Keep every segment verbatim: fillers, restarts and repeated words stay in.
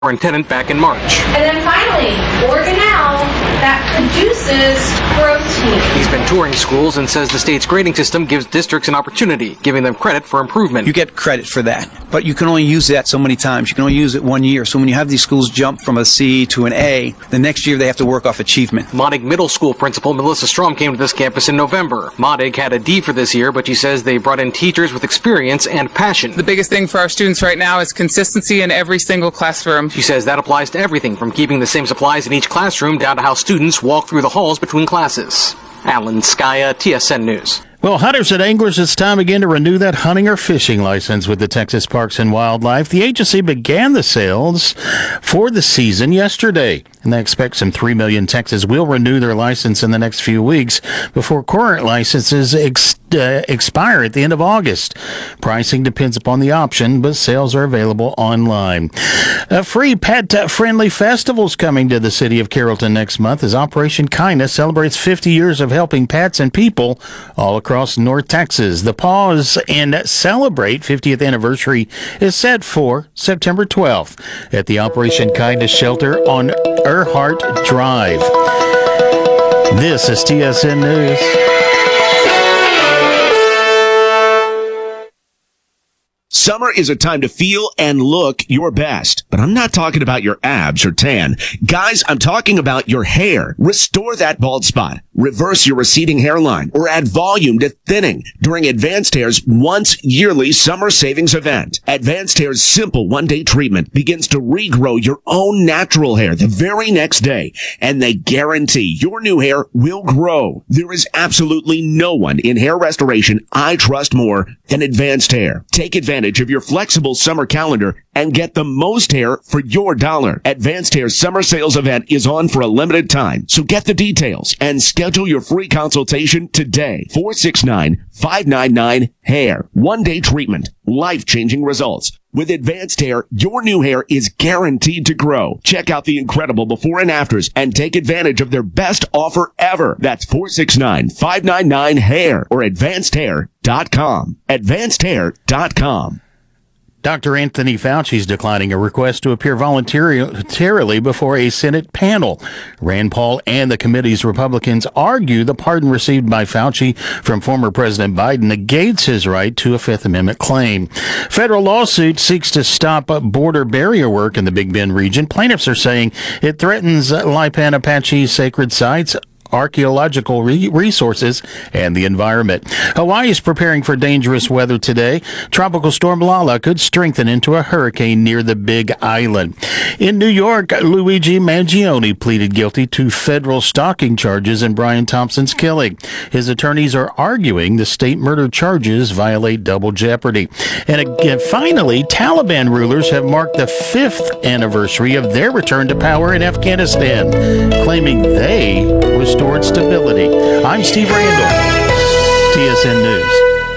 superintendent back in March. And then finally, organelle that produces protein. He's been touring schools and says the state's grading system gives districts an opportunity, giving them credit for improvement. You get credit for that, but you can only use that so many times. You can only use it one year. So when you have these schools jump from a C to an A, the next year they have to work off achievement. Modig Middle School principal Melissa Strom came to this campus in November. Modig had a D for this year, but she says they brought in teachers with experience and passion. The biggest thing for our students right now is consistency in every single classroom. She says that applies to everything from keeping the same supplies in each classroom down to how students walk through the halls between classes. Alan Skaya, T S N News. Well, hunters and anglers, it's time again to renew that hunting or fishing license with the Texas Parks and Wildlife. The agency began the sales for the season yesterday, and they expect some three million Texans will renew their license in the next few weeks before current licenses ex- uh, expire at the end of August. Pricing depends upon the option, but sales are available online. A free pet-friendly festival is coming to the city of Carrollton next month as Operation Kindness celebrates fifty years of helping pets and people all across across North Texas. The Pause and Celebrate fiftieth anniversary is set for September twelfth at the Operation Kindness Shelter on Earhart Drive. This is T S N News. Summer is a time to feel and look your best, but I'm not talking about your abs or tan. Guys, I'm talking about your hair. Restore that bald spot, reverse your receding hairline, or add volume to thinning during Advanced Hair's once yearly summer savings event. Advanced Hair's simple one-day treatment begins to regrow your own natural hair the very next day, and they guarantee your new hair will grow. There is absolutely no one in hair restoration I trust more than Advanced Hair. Take advantage of your flexible summer calendar and get the most hair for your dollar. Advanced Hair's summer sales event is on for a limited time, so get the details and schedule your free consultation today. four six nine, five nine nine, hair. One-day treatment. Life-changing results. With Advanced Hair, your new hair is guaranteed to grow. Check out the incredible before and afters and take advantage of their best offer ever. That's four six nine, five nine nine, hair or advanced hair dot com. advanced hair dot com. Doctor Anthony Fauci is declining a request to appear voluntarily before a Senate panel. Rand Paul and the committee's Republicans argue the pardon received by Fauci from former President Biden negates his right to a Fifth Amendment claim. Federal lawsuit seeks to stop border barrier work in the Big Bend region. Plaintiffs are saying it threatens Lipan Apache sacred sites, archaeological re- resources, and the environment. Hawaii is preparing for dangerous weather today. Tropical storm Lala could strengthen into a hurricane near the Big Island. In New York, Luigi Mangione pleaded guilty to federal stalking charges in Brian Thompson's killing. His attorneys are arguing the state murder charges violate double jeopardy. And again, finally, Taliban rulers have marked the fifth anniversary of their return to power in Afghanistan, claiming they restored stability. I'm Steve Randall, T S N News.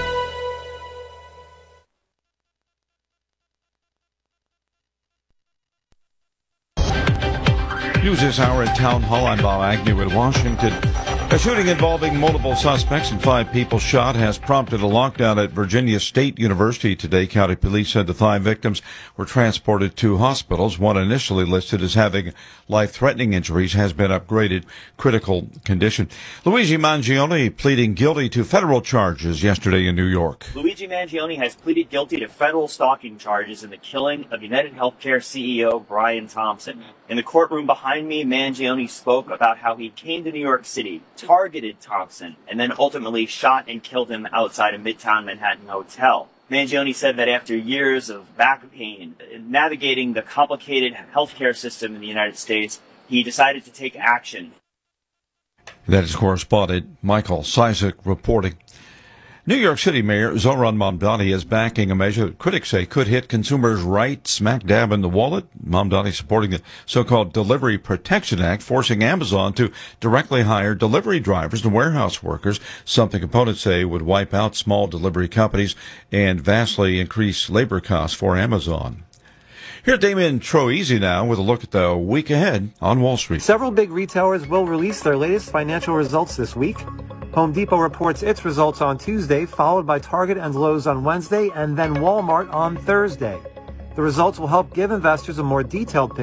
News this hour at Town Hall. I'm Bob Agnew in Washington. A shooting involving multiple suspects and five people shot has prompted a lockdown at Virginia State University today. County police said the five victims were transported to hospitals. One initially listed as having life-threatening injuries has been upgraded critical condition. Luigi Mangione pleading guilty to federal charges yesterday in New York. Luigi Mangione has pleaded guilty to federal stalking charges in the killing of United Healthcare C E O Brian Thompson. In the courtroom behind me, Mangione spoke about how he came to New York City, targeted Thompson, and then ultimately shot and killed him outside a Midtown Manhattan hotel. Mangione said that after years of back pain, navigating the complicated healthcare system in the United States, he decided to take action. That is correspondent Michael Cizik reporting. New York City Mayor Zohran Mamdani is backing a measure that critics say could hit consumers right smack dab in the wallet. Mamdani supporting the so-called Delivery Protection Act, forcing Amazon to directly hire delivery drivers and warehouse workers, something opponents say would wipe out small delivery companies and vastly increase labor costs for Amazon. Here's Damien Troisi now with a look at the week ahead on Wall Street. Several big retailers will release their latest financial results this week. Home Depot reports its results on Tuesday, followed by Target and Lowe's on Wednesday, and then Walmart on Thursday. The results will help give investors a more detailed picture